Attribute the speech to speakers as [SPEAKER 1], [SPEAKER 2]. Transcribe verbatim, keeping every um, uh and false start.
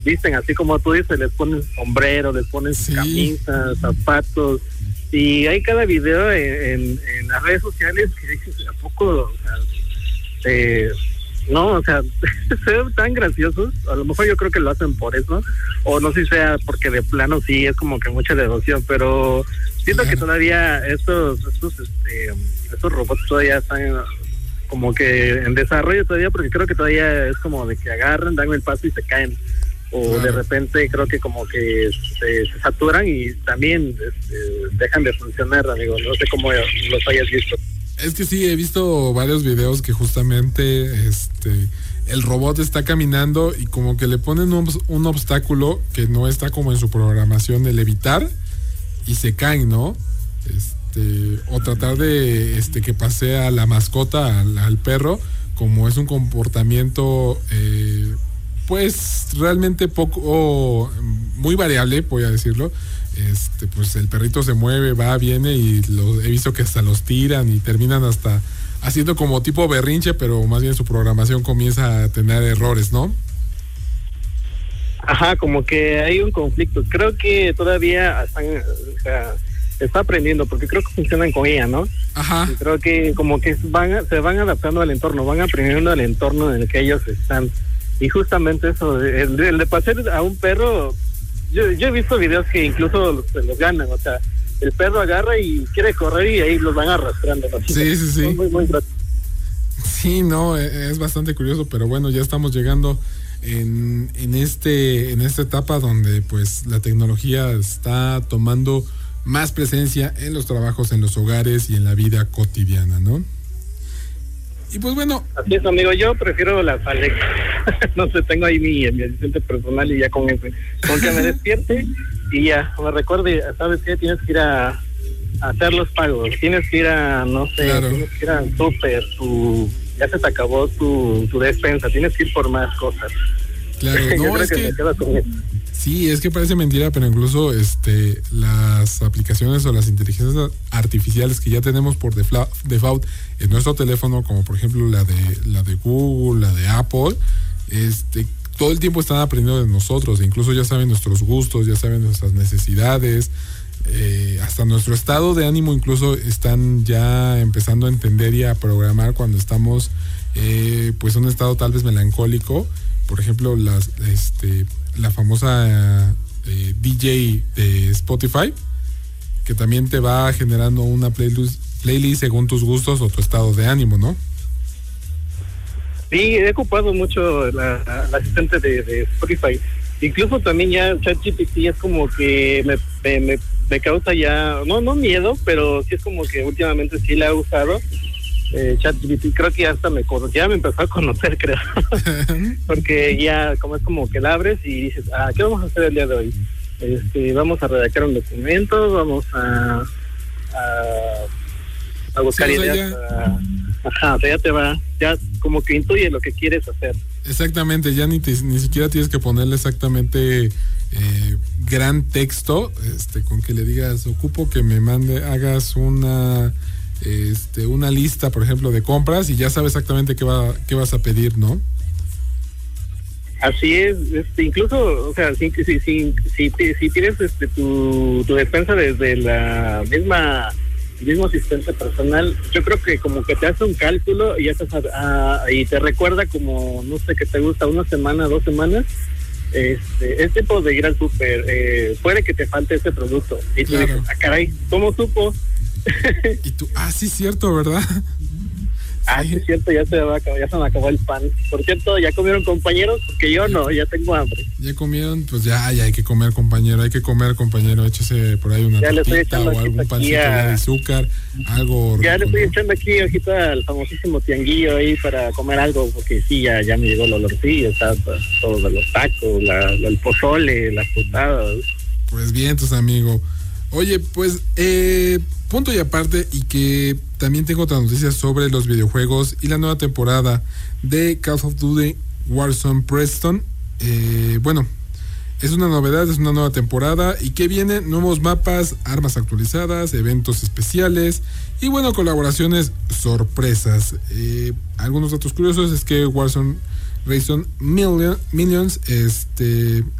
[SPEAKER 1] visten así como tú dices, les ponen sombrero, les ponen sí. camisas, zapatos, y hay cada video en, en, en las redes sociales que dices, ¿a poco? O sea, eh, no, o sea, se ven tan graciosos, a lo mejor yo creo que lo hacen por eso, o no sé si sea porque de plano sí es como que mucha devoción, pero siento que todavía estos, estos, este, estos robots todavía están como que en desarrollo todavía, porque creo que todavía es como de que agarran, dan el paso y se caen, o claro. de repente creo que como que se, se saturan y también este, dejan de funcionar, amigo, no sé cómo los hayas visto.
[SPEAKER 2] Es que sí, he visto varios videos que justamente este el robot está caminando y como que le ponen un, un obstáculo que no está como en su programación, el evitar, y se caen, ¿no? Este, o tratar de este que pase a la mascota, al, al perro, como es un comportamiento eh, pues realmente poco, muy variable, voy a decirlo. Este, pues el perrito se mueve, va, viene y lo, he visto que hasta los tiran y terminan hasta haciendo como tipo berrinche, pero más bien su programación comienza a tener errores, ¿no?
[SPEAKER 1] Ajá, como que hay un conflicto. Creo que todavía están, o sea, está aprendiendo, porque creo que funcionan con ella, ¿no?
[SPEAKER 2] Ajá.
[SPEAKER 1] Y creo que como que van, se van adaptando al entorno, van aprendiendo al entorno en el que ellos están. Y justamente eso, el, el de pasear a un perro, yo, yo he visto videos que incluso se los ganan, o sea, el perro agarra y quiere correr y ahí los van arrastrando, ¿no?
[SPEAKER 2] Sí, sí, sí.
[SPEAKER 1] Muy, muy, muy
[SPEAKER 2] sí, no, es bastante curioso, pero bueno, ya estamos llegando en, en este, en esta etapa donde pues la tecnología está tomando más presencia en los trabajos, en los hogares y en la vida cotidiana, ¿no? Y pues bueno.
[SPEAKER 1] Así es, amigo, yo prefiero las Alexa. No sé, tengo ahí mi, mi asistente personal y ya con ese, con que me despierte y ya, me recuerde, ¿sabes qué? Tienes que ir a, a hacer los pagos, tienes que ir a, no sé, claro. tienes que ir a súper, tu, ya se te acabó tu, tu despensa, tienes que ir por más cosas.
[SPEAKER 2] Claro, no, es que, que me quedo con eso. Sí, es que parece mentira, pero incluso este las aplicaciones o las inteligencias artificiales que ya tenemos por default en nuestro teléfono, como por ejemplo la de la de Google, la de Apple, este todo el tiempo están aprendiendo de nosotros, e incluso ya saben nuestros gustos, ya saben nuestras necesidades, eh, hasta nuestro estado de ánimo incluso están ya empezando a entender y a programar cuando estamos eh, pues en un estado tal vez melancólico. Por ejemplo, las este la famosa eh, D J de Spotify, que también te va generando una playlist, playlist según tus gustos o tu estado de ánimo, ¿no?
[SPEAKER 1] Sí, he ocupado mucho la, la asistente de, de Spotify. Incluso también ya ChatGPT es como que me, me, me, me causa ya, no no miedo, pero sí es como que últimamente sí la he usado. Eh, ChatGPT creo que ya hasta me ya me empezó a conocer, creo. Porque ya como es como que la abres y dices, ah, ¿qué vamos a hacer el día de hoy? Este, vamos a redactar un documento, vamos a a, a buscar sí, o sea, ideas. Ya... A, ajá, o sea, ya te va, ya como que intuye lo que quieres hacer.
[SPEAKER 2] Exactamente, ya ni te, ni siquiera tienes que ponerle exactamente eh, gran texto, este, con que le digas, ocupo que me mande, hagas una este una lista, por ejemplo, de compras y ya sabes exactamente qué va qué vas a pedir, ¿no?
[SPEAKER 1] Así es, este, incluso, o sea, si si si si, si tienes este tu, tu despensa desde la misma el mismo asistente personal, yo creo que como que te hace un cálculo y ya estás a, a, y te recuerda como, no sé, que te gusta una semana, dos semanas, este, es tiempo de ir al súper, eh, puede que te falte ese producto y tú claro. dices, ah, caray, ¿cómo supo?
[SPEAKER 2] Y tú, ah, sí, cierto, ¿verdad?
[SPEAKER 1] Ah, sí, es cierto, ya se, va a acabar, ya se me acabó el pan. Por cierto, ¿ya comieron, compañeros? Porque yo no, ya tengo hambre.
[SPEAKER 2] ¿Ya comieron? Pues ya, ya hay que comer, compañero, hay que comer, compañero. Échese por ahí una tortita o algún pancito a... de azúcar, algo
[SPEAKER 1] Ya
[SPEAKER 2] rico,
[SPEAKER 1] le estoy
[SPEAKER 2] ¿no?
[SPEAKER 1] echando aquí ojita al famosísimo tianguillo ahí para comer algo, porque sí, ya, ya me llegó el olorcillo, está todo de los tacos, la, el pozole, las tostadas.
[SPEAKER 2] Pues bien, tus amigos. Oye, pues, eh, punto y aparte, y que también tengo otra noticia sobre los videojuegos y la nueva temporada de Call of Duty Warzone Preston. Eh, bueno, es una novedad, es una nueva temporada y que viene nuevos mapas, armas actualizadas, eventos especiales y bueno, colaboraciones sorpresas. Eh, algunos datos curiosos es que Warzone Rayson Million, Millions, este